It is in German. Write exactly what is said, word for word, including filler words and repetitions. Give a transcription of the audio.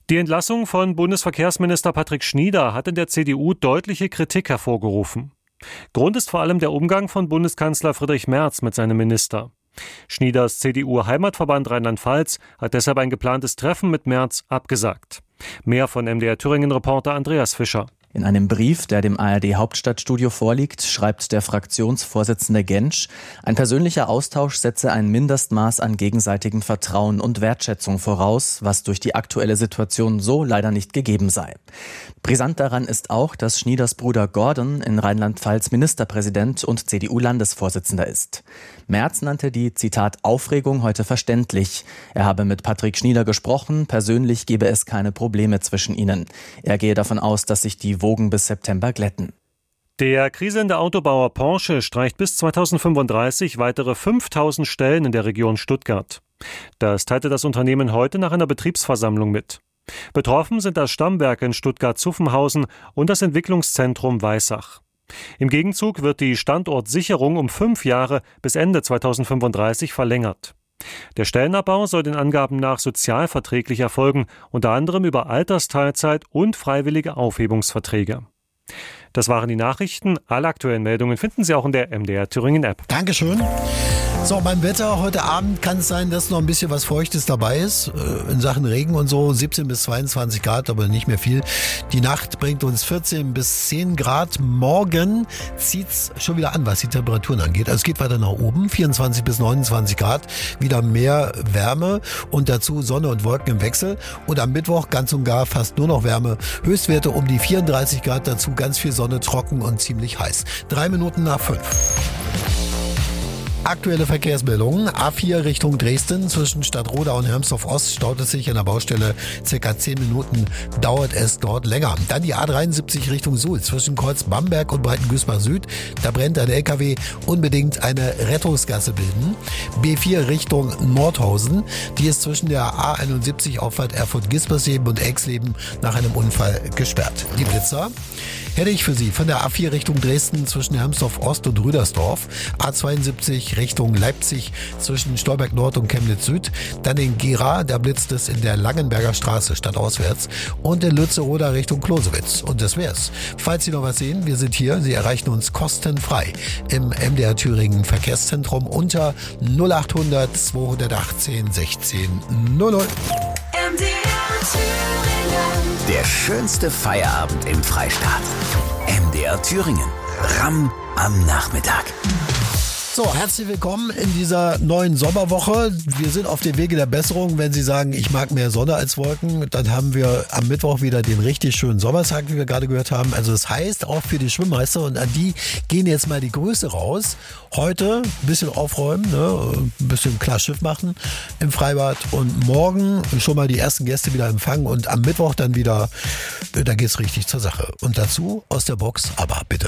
Die Entlassung von Bundesverkehrsminister Patrick Schnieder hat in der C D U deutliche Kritik hervorgerufen. Grund ist vor allem der Umgang von Bundeskanzler Friedrich Merz mit seinem Minister. Schnieders C D U-Heimatverband Rheinland-Pfalz hat deshalb ein geplantes Treffen mit Merz abgesagt. Mehr von M D R Thüringen-Reporter Andreas Fischer. In einem Brief, der dem A R D-Hauptstadtstudio vorliegt, schreibt der Fraktionsvorsitzende Gentsch, ein persönlicher Austausch setze ein Mindestmaß an gegenseitigem Vertrauen und Wertschätzung voraus, was durch die aktuelle Situation so leider nicht gegeben sei. Brisant daran ist auch, dass Schnieders Bruder Gordon in Rheinland-Pfalz Ministerpräsident und C D U-Landesvorsitzender ist. Merz nannte die, Zitat, Aufregung heute verständlich. Er habe mit Patrick Schnieder gesprochen, persönlich gebe es keine Probleme zwischen ihnen. Er gehe davon aus, dass sich die Wogen bis September glätten. Der kriselnde Autobauer Porsche streicht bis zweitausendfünfunddreißig weitere fünftausend Stellen in der Region Stuttgart. Das teilte das Unternehmen heute nach einer Betriebsversammlung mit. Betroffen sind das Stammwerk in Stuttgart-Zuffenhausen und das Entwicklungszentrum Weissach. Im Gegenzug wird die Standortsicherung um fünf Jahre bis Ende zweitausendfünfunddreißig verlängert. Der Stellenabbau soll den Angaben nach sozialverträglich erfolgen, unter anderem über Altersteilzeit und freiwillige Aufhebungsverträge. Das waren die Nachrichten. Alle aktuellen Meldungen finden Sie auch in der M D R Thüringen App. Dankeschön. So, beim Wetter heute Abend kann es sein, dass noch ein bisschen was Feuchtes dabei ist, äh, in Sachen Regen und so, siebzehn bis zweiundzwanzig Grad, aber nicht mehr viel. Die Nacht bringt uns vierzehn bis zehn Grad. Morgen zieht's schon wieder an, was die Temperaturen angeht. Also es geht weiter nach oben, vierundzwanzig bis neunundzwanzig Grad, wieder mehr Wärme und dazu Sonne und Wolken im Wechsel. Und am Mittwoch ganz und gar fast nur noch Wärme. Höchstwerte um die vierunddreißig Grad, dazu ganz viel Sonne, trocken und ziemlich heiß. Drei Minuten nach fünf. Aktuelle Verkehrsmeldungen. A vier Richtung Dresden. Zwischen Stadtroda und Hermsdorf-Ost staut es sich an der Baustelle. Circa zehn Minuten dauert es dort länger. Dann die A dreiundsiebzig Richtung Suhl. Zwischen Kreuz Bamberg und Breitengüßbach Süd. Da brennt ein L K W. Unbedingt eine Rettungsgasse bilden. B vier Richtung Nordhausen. Die ist zwischen der A einundsiebzig Auffahrt Erfurt-Gispersleben und Exleben nach einem Unfall gesperrt. Die Blitzer hätte ich für Sie von der A vier Richtung Dresden zwischen Hermsdorf-Ost und Rüdersdorf. A zweiundsiebzig Richtung Leipzig zwischen Stolberg Nord und Chemnitz Süd. Dann in Gera, da blitzt es in der Langenberger Straße stadtauswärts. Und in Lützeroda Richtung Klosewitz. Und das wär's. Falls Sie noch was sehen, wir sind hier. Sie erreichen uns kostenfrei im M D R Thüringen Verkehrszentrum unter null achthundert zweihundertachtzehn sechzehn null null. M D R Thüringen. Der schönste Feierabend im Freistaat. M D R Thüringen. Ramm am Nachmittag. So, herzlich willkommen in dieser neuen Sommerwoche. Wir sind auf dem Wege der Besserung. Wenn Sie sagen, ich mag mehr Sonne als Wolken, dann haben wir am Mittwoch wieder den richtig schönen Sommertag, wie wir gerade gehört haben. Also das heißt auch für die Schwimmmeister, und an die gehen jetzt mal die Grüße raus. Heute ein bisschen aufräumen, ne? Ein bisschen klar Schiff machen im Freibad und morgen schon mal die ersten Gäste wieder empfangen und am Mittwoch dann wieder, da geht's richtig zur Sache. Und dazu aus der Box, aber bitte.